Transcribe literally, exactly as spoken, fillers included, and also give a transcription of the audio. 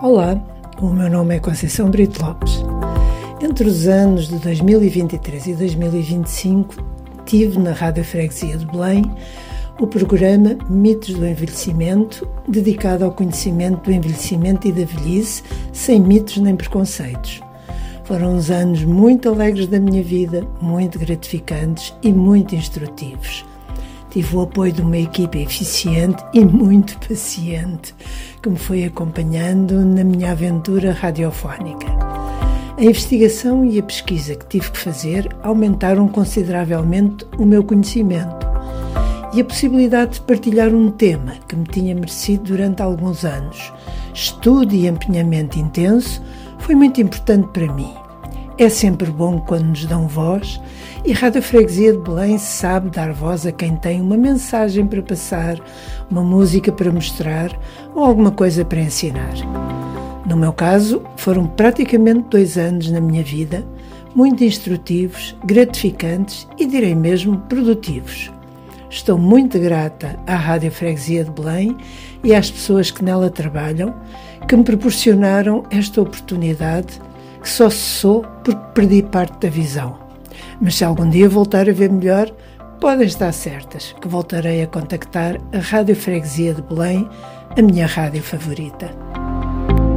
Olá, o meu nome é Conceição Brito Lopes. Entre os anos de dois mil e vinte e três e dois mil e vinte e cinco, tive na Rádio Freguesia de Belém o programa Mitos do Envelhecimento, dedicado ao conhecimento do envelhecimento e da velhice, sem mitos nem preconceitos. Foram uns anos muito alegres da minha vida, muito gratificantes e muito instrutivos. Tive o apoio de uma equipa eficiente e muito paciente, que me foi acompanhando na minha aventura radiofónica. A investigação e a pesquisa que tive que fazer aumentaram consideravelmente o meu conhecimento e a possibilidade de partilhar um tema que me tinha merecido durante alguns anos. Estudo e empenhamento intenso foi muito importante para mim. É sempre bom quando nos dão voz e a Rádio Freguesia de Belém sabe dar voz a quem tem uma mensagem para passar, uma música para mostrar ou alguma coisa para ensinar. No meu caso, foram praticamente dois anos na minha vida, muito instrutivos, gratificantes e direi mesmo produtivos. Estou muito grata à Rádio Freguesia de Belém e às pessoas que nela trabalham, que me proporcionaram esta oportunidade que só cessou porque perdi parte da visão. Mas se algum dia voltar a ver melhor, podem estar certas que voltarei a contactar a Rádio Freguesia de Belém, a minha rádio favorita.